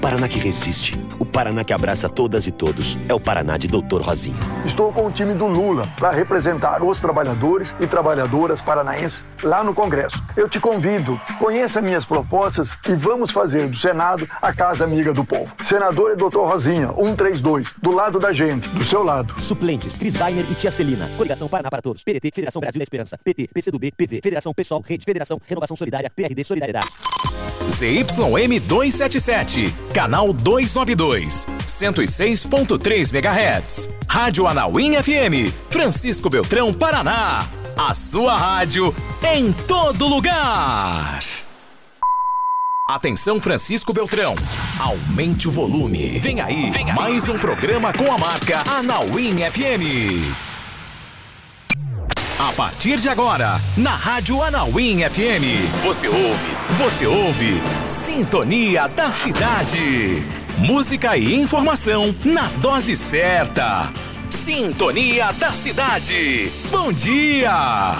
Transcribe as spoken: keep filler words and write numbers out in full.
Paraná que resiste. O Paraná que abraça todas e todos. É o Paraná de doutor Rosinha. Estou com o time do Lula para representar os trabalhadores e trabalhadoras paranaenses lá no Congresso. Eu te convido, conheça minhas propostas e vamos fazer do Senado a casa amiga do povo. Senador é doutor Rosinha, cento e trinta e dois, do lado da gente, do seu lado. Suplentes, Cris Weiner e Tia Celina. Coligação Paraná para Todos. P D T, Federação Brasil da Esperança. P T, P C do B, P V, Federação Pessoal, Rede, Federação, Renovação Solidária, P R D, Solidariedade. Z Y M duzentos e setenta e sete, canal duzentos e noventa e dois, cento e seis ponto três megahertz. Rádio Anauim F M, Francisco Beltrão, Paraná. A sua rádio em todo lugar. Atenção, Francisco Beltrão. Aumente o volume. Vem aí, Vem aí. mais um programa com a marca Anauim F M. A partir de agora, na Rádio Anauim F M, você ouve, você ouve Sintonia da Cidade. Música e informação na dose certa. Sintonia da Cidade. Bom dia!